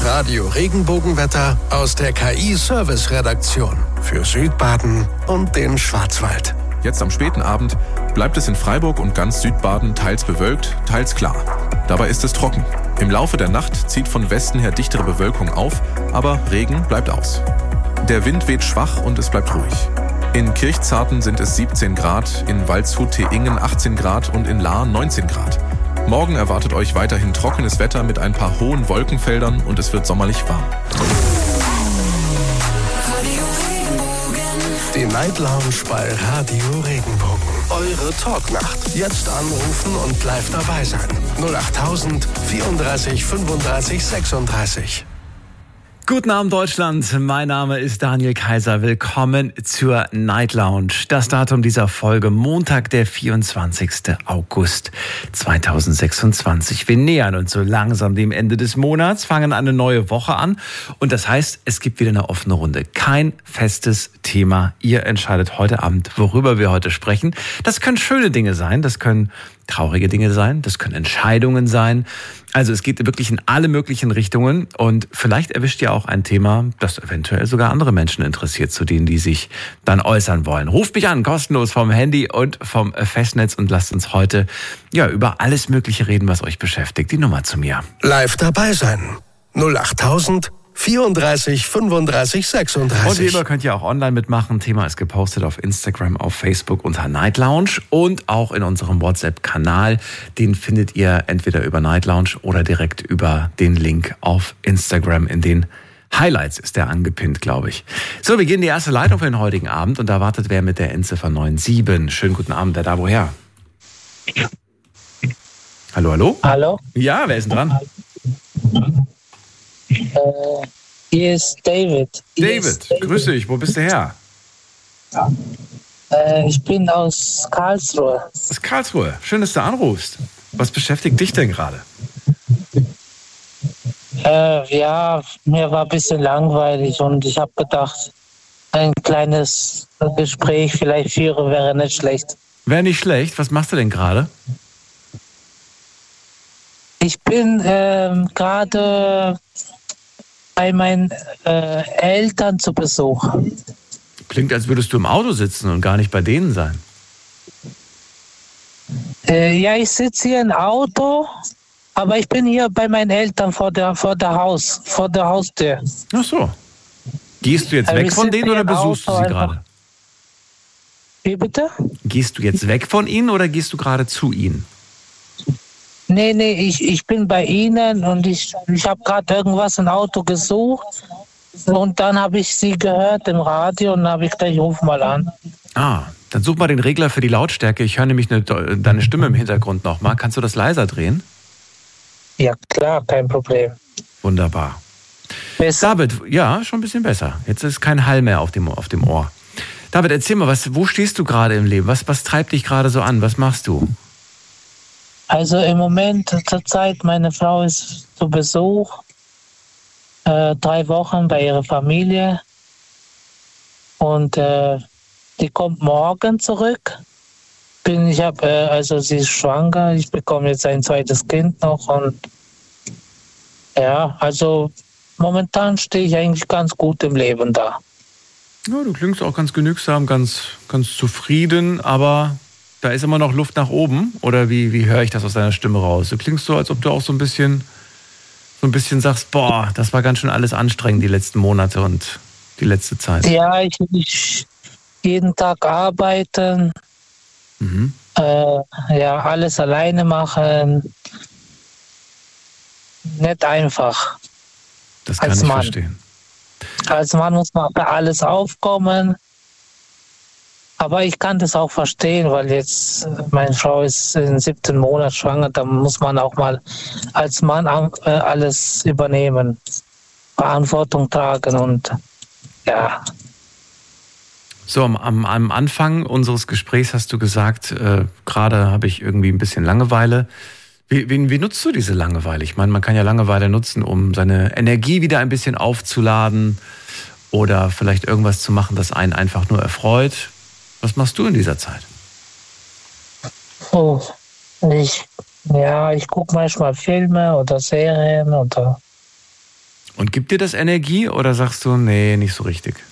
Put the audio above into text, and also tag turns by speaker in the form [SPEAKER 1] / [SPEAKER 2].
[SPEAKER 1] Radio Regenbogenwetter aus der KI-Service-Redaktion für Südbaden und den Schwarzwald.
[SPEAKER 2] Jetzt am späten Abend bleibt es in Freiburg und ganz Südbaden teils bewölkt, teils klar. Dabei ist es trocken. Im Laufe der Nacht zieht von Westen her dichtere Bewölkung auf, aber Regen bleibt aus. Der Wind weht schwach und es bleibt ruhig. In Kirchzarten sind es 17 Grad, in Waldshut-Teingen 18 Grad und in Lahr 19 Grad. Morgen erwartet euch weiterhin trockenes Wetter mit ein paar hohen Wolkenfeldern und es wird sommerlich warm.
[SPEAKER 1] Die Night Lounge bei Radio Regenbogen. Eure Talknacht. Jetzt anrufen und live dabei sein. 08000 34 35 36.
[SPEAKER 3] Guten Abend Deutschland, mein Name ist Daniel Kaiser. Willkommen zur Night Lounge. Das Datum dieser Folge, Montag, der 24. August 2026. Wir nähern uns so langsam dem Ende des Monats, fangen eine neue Woche an und das heißt, es gibt wieder eine offene Runde. Kein festes Thema. Ihr entscheidet heute Abend, worüber wir heute sprechen. Das können schöne Dinge sein, das können traurige Dinge sein, das können Entscheidungen sein. Also es geht wirklich in alle möglichen Richtungen und vielleicht erwischt ihr auch ein Thema, das eventuell sogar andere Menschen interessiert, zu denen die sich dann äußern wollen. Ruft mich an, kostenlos vom Handy und vom Festnetz und lasst uns heute über alles Mögliche reden, was euch beschäftigt. Die Nummer zu mir.
[SPEAKER 1] Live dabei sein. 08000 34 35 36.
[SPEAKER 3] Und wie immer könnt ihr auch online mitmachen. Thema ist gepostet auf Instagram, auf Facebook unter Night Lounge und auch in unserem WhatsApp-Kanal. Den findet ihr entweder über Night Lounge oder direkt über den Link auf Instagram. In den Highlights ist der angepinnt, glaube ich. So, wir gehen in die erste Leitung für den heutigen Abend und da wartet wer mit der Endziffer 97. Schönen guten Abend, wer da woher? Hallo, hallo?
[SPEAKER 4] Hallo?
[SPEAKER 3] Ja, wer ist denn dran?
[SPEAKER 4] Hier ist David.
[SPEAKER 3] David, grüß dich. Wo bist du her?
[SPEAKER 4] Ich bin aus Karlsruhe.
[SPEAKER 3] Aus Karlsruhe. Schön, dass du anrufst. Was beschäftigt dich denn gerade?
[SPEAKER 4] Mir war ein bisschen langweilig und ich habe gedacht, ein kleines Gespräch vielleicht führen wäre nicht schlecht.
[SPEAKER 3] Wäre nicht schlecht. Was machst du denn gerade?
[SPEAKER 4] Ich bin gerade bei meinen Eltern zu Besuch.
[SPEAKER 3] Klingt, als würdest du im Auto sitzen und gar nicht bei denen sein.
[SPEAKER 4] Ich sitze hier im Auto, aber ich bin hier bei meinen Eltern vor der Haustür.
[SPEAKER 3] Ach so. Gehst du jetzt weg von denen oder besuchst du sie gerade?
[SPEAKER 4] Wie bitte?
[SPEAKER 3] Gehst du jetzt weg von ihnen oder gehst du gerade zu ihnen?
[SPEAKER 4] Nee, ich bin bei Ihnen und ich habe gerade irgendwas im Auto gesucht und dann habe ich Sie gehört im Radio und dann habe ich gedacht, ich rufe mal an.
[SPEAKER 3] Ah, dann such mal den Regler für die Lautstärke. Ich höre nämlich deine Stimme im Hintergrund nochmal. Kannst du das leiser drehen?
[SPEAKER 4] Ja, klar, kein Problem.
[SPEAKER 3] Wunderbar.
[SPEAKER 4] Besser?
[SPEAKER 3] David, ja, schon ein bisschen besser. Jetzt ist kein Hall mehr auf dem Ohr. David, erzähl mal, wo stehst du gerade im Leben? Was treibt dich gerade so an? Was machst du?
[SPEAKER 4] Also im Moment zur Zeit, meine Frau ist zu Besuch, 3 Wochen bei ihrer Familie und die kommt morgen zurück. Sie ist schwanger, ich bekomme jetzt ein zweites Kind noch und also momentan stehe ich eigentlich ganz gut im Leben da.
[SPEAKER 3] Ja, du klingst auch ganz genügsam, ganz zufrieden, aber da ist immer noch Luft nach oben, oder wie höre ich das aus deiner Stimme raus? Du klingst so, als ob du auch so ein bisschen sagst, boah, das war ganz schön alles anstrengend die letzten Monate und die letzte Zeit.
[SPEAKER 4] Ja, ich jeden Tag arbeiten, alles alleine machen, nicht einfach.
[SPEAKER 3] Das kann ich verstehen.
[SPEAKER 4] Als Mann muss man für alles aufkommen. Aber ich kann das auch verstehen, weil jetzt meine Frau ist in 17 Monaten schwanger, da muss man auch mal als Mann alles übernehmen, Verantwortung tragen und ja.
[SPEAKER 3] So, am Anfang unseres Gesprächs hast du gesagt, gerade habe ich irgendwie ein bisschen Langeweile. Wie nutzt du diese Langeweile? Ich meine, man kann ja Langeweile nutzen, um seine Energie wieder ein bisschen aufzuladen oder vielleicht irgendwas zu machen, das einen einfach nur erfreut. Was machst du in dieser Zeit?
[SPEAKER 4] Ich gucke manchmal Filme oder Serien oder
[SPEAKER 3] Und gibt dir das Energie oder sagst du, nee, nicht so richtig?